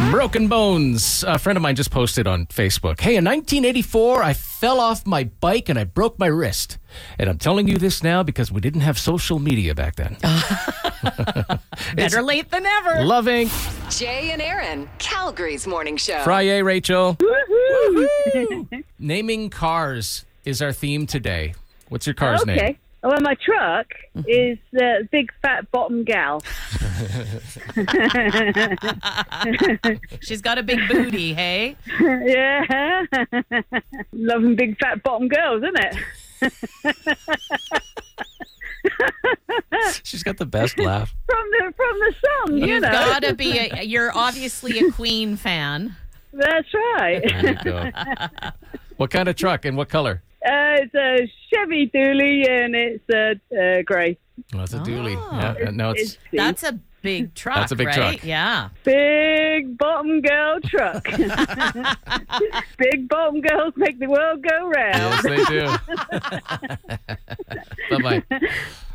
Broken Bones. A friend of mine just posted on Facebook. Hey, in 1984, I fell off my bike and I broke my wrist. And I'm telling you this now because we didn't have social media back then. Better late than never. Loving Jay and Aaron, Calgary's morning show. Friday, Rachel. Woohoo! Naming cars is our theme today. What's your car's name? Okay. Well, my truck is Big Fat Bottom Gal. She's got a big booty, hey? Yeah. Loving big fat bottom girls, isn't it? She's got the best laugh. From the song, you You've know. got to be, you're obviously a Queen fan. That's right. There you go. What kind of truck and what color? It's a Chevy Dually and it's grey. Well, it's a dually. Oh. Yeah, no, it's That's a big truck, That's a big right? truck. Yeah. Big bottom girl truck. Big bottom girls make the world go round. yes, they do. Bye-bye.